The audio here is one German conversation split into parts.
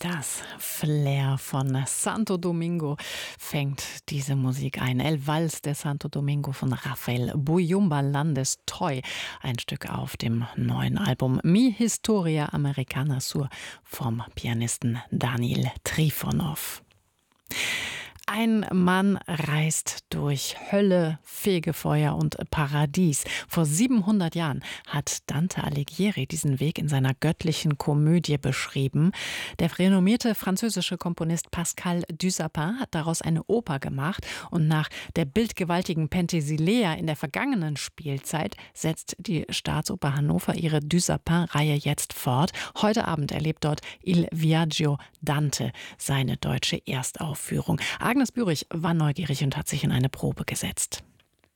Das Flair von Santo Domingo fängt diese Musik ein. El Vals de Santo Domingo von Rafael Buyumba Landes Toy. Ein Stück auf dem neuen Album Mi Historia Americana Sur vom Pianisten Daniel Trifonov. Ein Mann reist durch Hölle, Fegefeuer und Paradies. Vor 700 Jahren hat Dante Alighieri diesen Weg in seiner göttlichen Komödie beschrieben. Der renommierte französische Komponist Pascal Dussapin hat daraus eine Oper gemacht und nach der bildgewaltigen Penthesilea in der vergangenen Spielzeit setzt die Staatsoper Hannover ihre Dussapin-Reihe jetzt fort. Heute Abend erlebt dort Il Viaggio Dante seine deutsche Erstaufführung. Agnes Bürich war neugierig und hat sich in eine Probe gesetzt.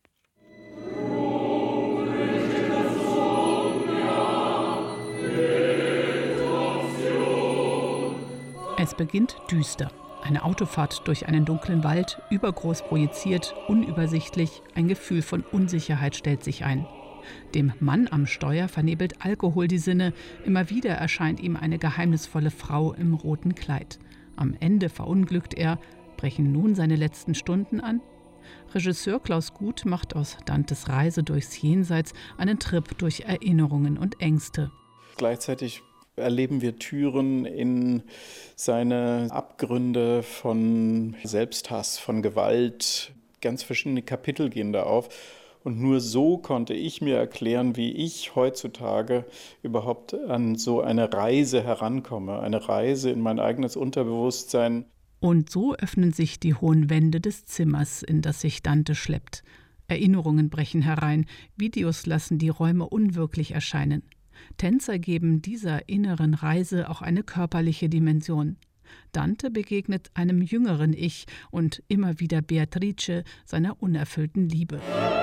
Es beginnt düster. Eine Autofahrt durch einen dunklen Wald, übergroß projiziert, unübersichtlich, ein Gefühl von Unsicherheit stellt sich ein. Dem Mann am Steuer vernebelt Alkohol die Sinne, immer wieder erscheint ihm eine geheimnisvolle Frau im roten Kleid. Am Ende verunglückt er. Brechen nun seine letzten Stunden an? Regisseur Klaus Guth macht aus Dantes Reise durchs Jenseits einen Trip durch Erinnerungen und Ängste. Gleichzeitig erleben wir Türen in seine Abgründe von Selbsthass, von Gewalt. Ganz verschiedene Kapitel gehen da auf. Und nur so konnte ich mir erklären, wie ich heutzutage überhaupt an so eine Reise herankomme. Eine Reise in mein eigenes Unterbewusstsein. Und so öffnen sich die hohen Wände des Zimmers, in das sich Dante schleppt. Erinnerungen brechen herein, Videos lassen die Räume unwirklich erscheinen. Tänzer geben dieser inneren Reise auch eine körperliche Dimension. Dante begegnet einem jüngeren Ich und immer wieder Beatrice, seiner unerfüllten Liebe.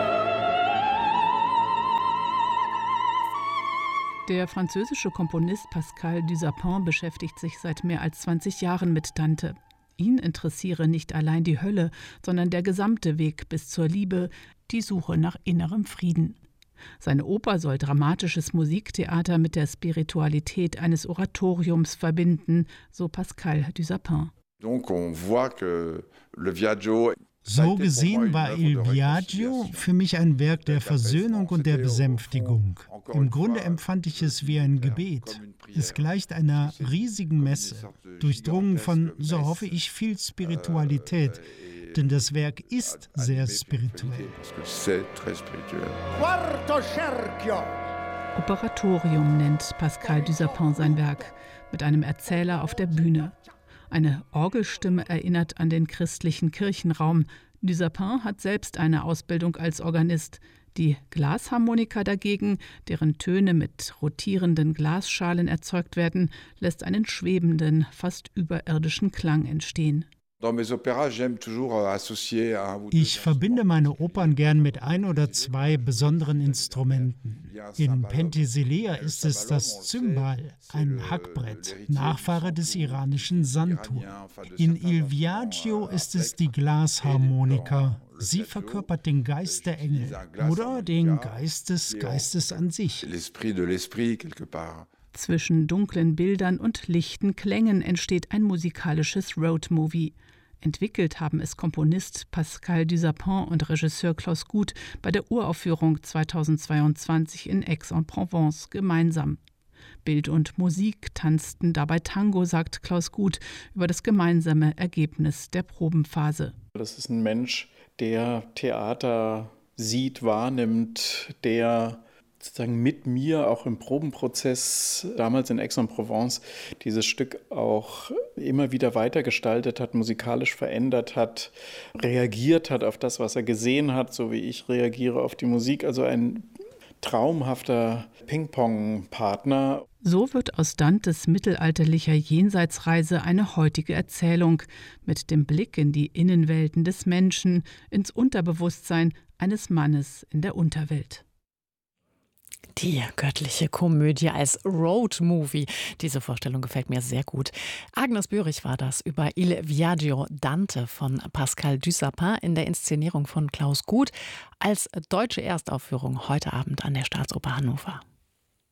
Der französische Komponist Pascal Dussapin beschäftigt sich seit mehr als 20 Jahren mit Dante. Ihn interessiere nicht allein die Hölle, sondern der gesamte Weg bis zur Liebe, die Suche nach innerem Frieden. Seine Oper soll dramatisches Musiktheater mit der Spiritualität eines Oratoriums verbinden, so Pascal Dussapin. Donc on voit que le Viaggio. So gesehen war Il Viaggio für mich ein Werk der Versöhnung und der Besänftigung. Im Grunde empfand ich es wie ein Gebet. Es gleicht einer riesigen Messe, durchdrungen von, so hoffe ich, viel Spiritualität. Denn das Werk ist sehr spirituell. Operatorium nennt Pascal Dussapin sein Werk, mit einem Erzähler auf der Bühne. Eine Orgelstimme erinnert an den christlichen Kirchenraum. Dussapin hat selbst eine Ausbildung als Organist. Die Glasharmonika dagegen, deren Töne mit rotierenden Glasschalen erzeugt werden, lässt einen schwebenden, fast überirdischen Klang entstehen. Ich verbinde meine Opern gern mit ein oder zwei besonderen Instrumenten. In Penthesilea ist es das Cymbal, ein Hackbrett, Nachfahre des iranischen Santur. In Il Viaggio ist es die Glasharmonika. Sie verkörpert den Geist der Engel oder den Geist des Geistes an sich. Zwischen dunklen Bildern und lichten Klängen entsteht ein musikalisches Roadmovie. Entwickelt haben es Komponist Pascal Dussapin und Regisseur Klaus Guth bei der Uraufführung 2022 in Aix-en-Provence gemeinsam. Bild und Musik tanzten dabei Tango, sagt Klaus Guth über das gemeinsame Ergebnis der Probenphase. Das ist ein Mensch, der Theater sieht, wahrnimmt, der sozusagen mit mir auch im Probenprozess damals in Aix-en-Provence dieses Stück auch immer wieder weitergestaltet hat, musikalisch verändert hat, reagiert hat auf das, was er gesehen hat, so wie ich reagiere auf die Musik. Also ein traumhafter Ping-Pong-Partner. So wird aus Dantes mittelalterlicher Jenseitsreise eine heutige Erzählung mit dem Blick in die Innenwelten des Menschen, ins Unterbewusstsein eines Mannes in der Unterwelt. Die göttliche Komödie als Roadmovie. Diese Vorstellung gefällt mir sehr gut. Agnes Bürich war das über Il Viaggio Dante von Pascal Dussapin in der Inszenierung von Klaus Guth als deutsche Erstaufführung heute Abend an der Staatsoper Hannover.